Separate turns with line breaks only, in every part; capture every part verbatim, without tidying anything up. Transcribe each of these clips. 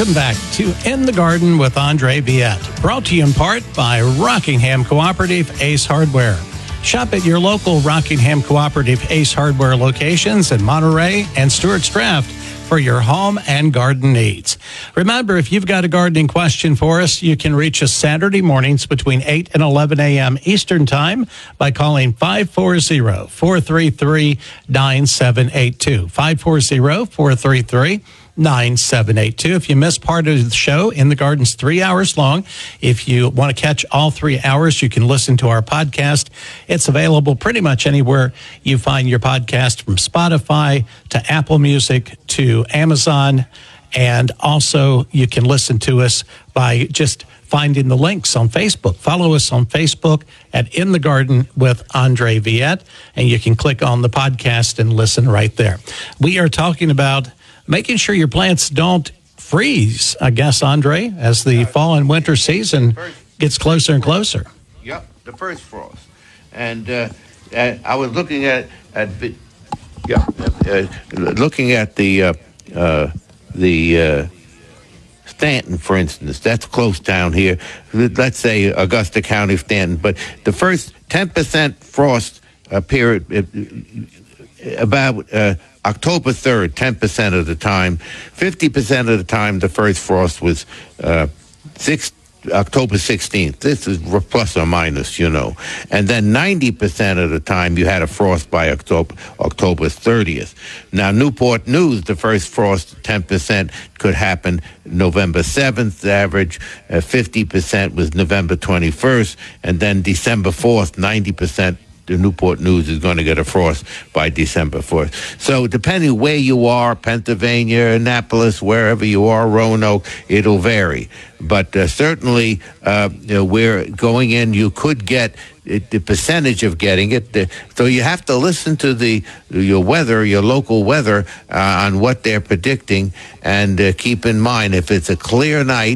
Welcome back to In the Garden with Andre Viette, brought to you in part by Rockingham Cooperative Ace Hardware. Shop at your local Rockingham Cooperative Ace Hardware locations in Monterey and Stewart's Draft for your home and garden needs. Remember, if you've got a gardening question for us, you can reach us Saturday mornings between eight and eleven a.m. Eastern Time by calling five four zero, four three three, nine seven eight two. five four zero, four three three, nine seven eight two. If you missed part of the show, In the Garden's three hours long. If you want to catch all three hours, you can listen to our podcast. It's available pretty much anywhere you find your podcast, from Spotify to Apple Music to Amazon. And also you can listen to us by just finding the links on Facebook. Follow us on Facebook at In the Garden with Andre Viette, and you can click on the podcast and listen right there. We are talking about making sure your plants don't freeze, I guess, Andre, as the fall and winter season gets closer and closer.
Yep, the first frost. And uh, uh, I was looking at, at the, yeah, uh, looking at the, uh, uh, the uh, Stanton, for instance. That's close down here. Let's say Augusta County, Stanton. But the first ten percent frost uh, period, uh, about uh, October third, ten percent of the time. fifty percent of the time, the first frost was uh, six, October sixteenth. This is plus or minus, you know. And then ninety percent of the time, you had a frost by October, October thirtieth. Now, Newport News, the first frost, ten percent could happen November seventh. The average uh, fifty percent was November twenty-first. And then December fourth, ninety percent. The Newport News is going to get a frost by December fourth. So depending where you are, Pennsylvania, Annapolis, wherever you are, Roanoke, it'll vary. But uh, certainly uh, you know, we're going in, you could get it, the percentage of getting it. The, so you have to listen to the your weather, your local weather, uh, on what they're predicting. And uh, keep in mind, if it's a clear night,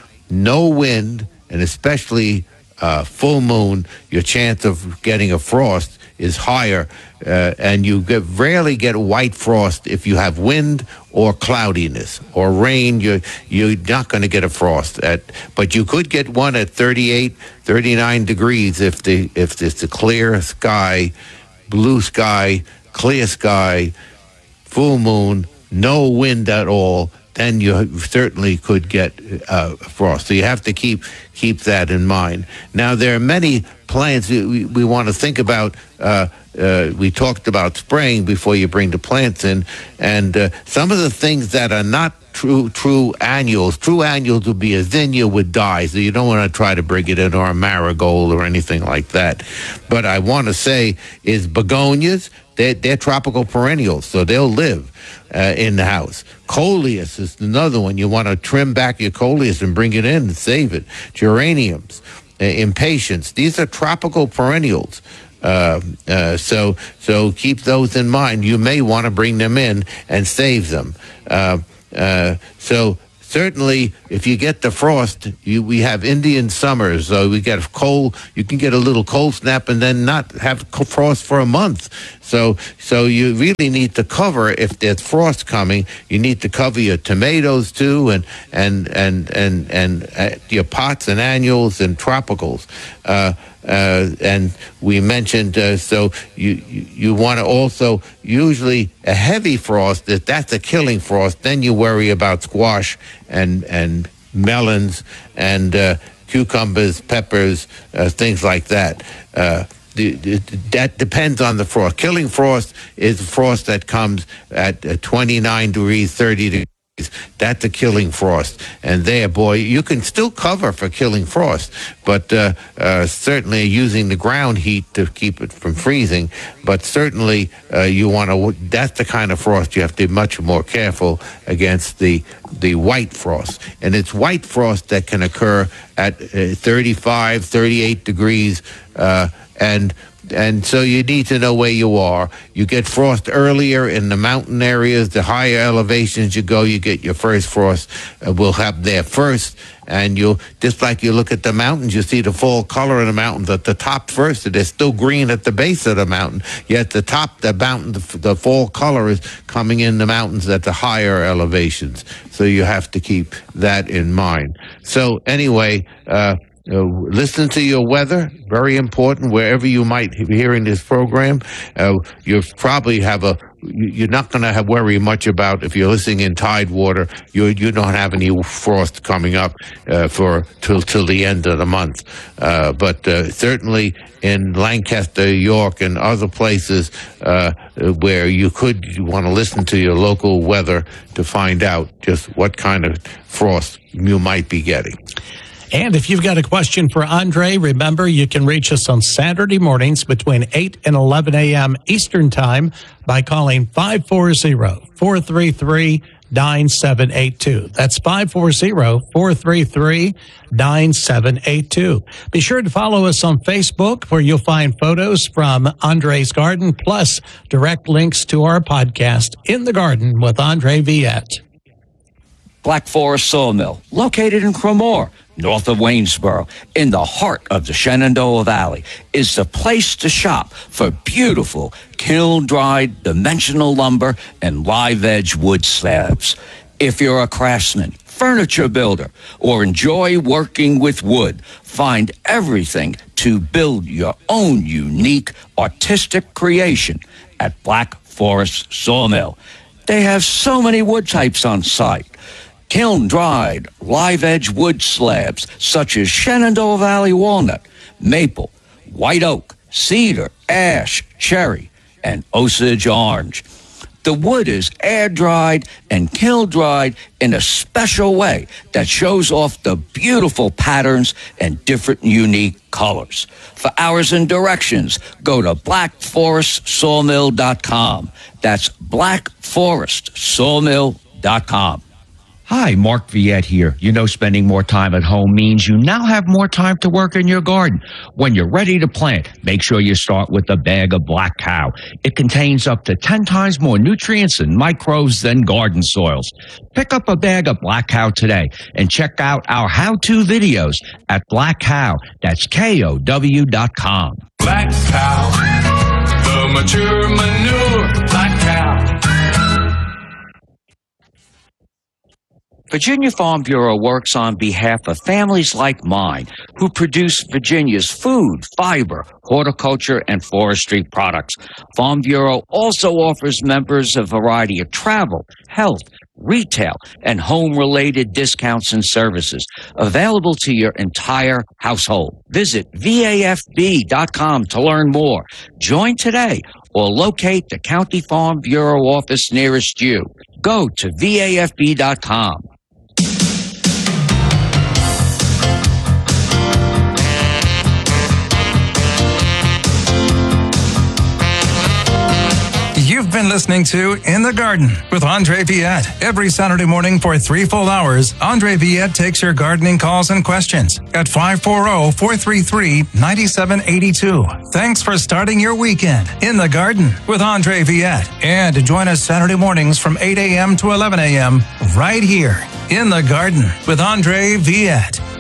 no wind, and especially Uh, full moon, your chance of getting a frost is higher, uh, and you get, rarely get white frost if you have wind or cloudiness or rain. You're, you're not going to get a frost at, but you could get one at thirty-eight, thirty-nine degrees if the if it's a clear sky, blue sky, clear sky, full moon, no wind at all. Then you certainly could get uh, frost. So you have to keep keep that in mind. Now, there are many plants we, we want to think about. Uh, uh, we talked about spraying before you bring the plants in. And uh, some of the things that are not true true annuals, true annuals would be a zinnia would die, so you don't want to try to bring it in, or a marigold or anything like that. But I want to say is begonias, they're, they're tropical perennials, so they'll live uh, in the house. Coleus is another one. You want to trim back your coleus and bring it in and save it. Geraniums, uh, impatiens, these are tropical perennials. Uh, uh, so so keep those in mind. You may want to bring them in and save them. Uh, uh, so certainly, if you get the frost, you, we have Indian summers. So we get a cold. You can get a little cold snap and then not have frost for a month. So so you really need to cover, if there's frost coming, you need to cover your tomatoes too, and and and and and uh, your pots and annuals and tropicals. Uh, Uh, and we mentioned, uh, so you you, you want to also, usually a heavy frost, if that's a killing frost, then you worry about squash and, and melons and uh, cucumbers, peppers, uh, things like that. Uh, the, the, that depends on the frost. Killing frost is frost that comes at uh, twenty-nine degrees, thirty degrees. That's a killing frost. And there, boy, you can still cover for killing frost, but uh, uh, certainly using the ground heat to keep it from freezing. But certainly uh, you want to, that's the kind of frost you have to be much more careful against, the the white frost. And it's white frost that can occur at uh, thirty-five, thirty-eight degrees uh, and and so you need to know where you are. You get frost earlier in the mountain areas. The higher elevations you go, you get your first frost. Uh, will happen there first. And you just like you look at the mountains, you see the fall color of the mountains at the top first. They're still green at the base of the mountain. Yet the top, the mountain, the, the fall color is coming in the mountains at the higher elevations. So you have to keep that in mind. So anyway, uh, Uh, listen to your weather, very important, wherever you might be hearing this program. Uh, you probably have a, you're not going to have worry much about if you're listening in Tidewater, you you don't have any frost coming up uh, for till till the end of the month. Uh, but uh, certainly in Lancaster, York, and other places uh, where you could you want to listen to your local weather to find out just what kind of frost you might be getting.
And if you've got a question for Andre, remember you can reach us on Saturday mornings between eight and eleven a.m. Eastern Time by calling five four zero, four three three, nine seven eight two. That's five four zero, four three three, nine seven eight two. Be sure to follow us on Facebook, where you'll find photos from Andre's garden, plus direct links to our podcast, In the Garden with Andre Viette.
Black Forest Sawmill, located in Cremore, north of Waynesboro, in the heart of the Shenandoah Valley, is the place to shop for beautiful kiln-dried dimensional lumber and live-edge wood slabs. If you're a craftsman, furniture builder, or enjoy working with wood, find everything to build your own unique artistic creation at Black Forest Sawmill. They have so many wood types on site. Kiln-dried, live-edge wood slabs such as Shenandoah Valley walnut, maple, white oak, cedar, ash, cherry, and Osage orange. The wood is air-dried and kiln-dried in a special way that shows off the beautiful patterns and different unique colors. For hours and directions, go to black forest sawmill dot com. That's black forest sawmill dot com.
Hi, Mark Viette here. You know, spending more time at home means you now have more time to work in your garden. When you're ready to plant, make sure you start with a bag of Black Cow. It contains up to ten times more nutrients and microbes than garden soils. Pick up a bag of Black Cow today and check out our how-to videos at Black Cow. That's K O W dot com.
Black Cow, the mature manure, Black Cow.
Virginia Farm Bureau works on behalf of families like mine who produce Virginia's food, fiber, horticulture, and forestry products. Farm Bureau also offers members a variety of travel, health, retail, and home-related discounts and services available to your entire household. Visit V A F B dot com to learn more. Join today or locate the County Farm Bureau office nearest you. Go to V A F B dot com.
You've been listening to In the Garden with Andre Viette. Every Saturday morning for three full hours, Andre Viette takes your gardening calls and questions at five four zero, four three three, nine seven eight two. Thanks for starting your weekend in the garden with Andre Viette. And join us Saturday mornings from eight a.m. to eleven a.m. right here in the Garden with Andre Viette.